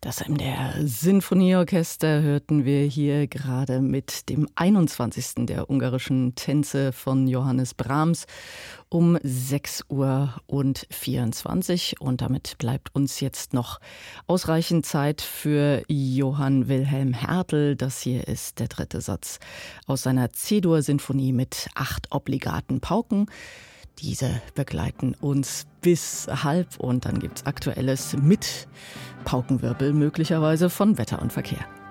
Das MDR Sinfonieorchester hörten wir hier gerade mit dem 21. der ungarischen Tänze von Johannes Brahms um 6:24 Uhr. Und damit bleibt uns jetzt noch ausreichend Zeit für Johann Wilhelm Hertel. Das hier ist der dritte Satz aus seiner C-Dur-Sinfonie mit 8 obligaten Pauken. Diese begleiten uns bis halb und dann gibt's Aktuelles mit Paukenwirbel möglicherweise von Wetter und Verkehr.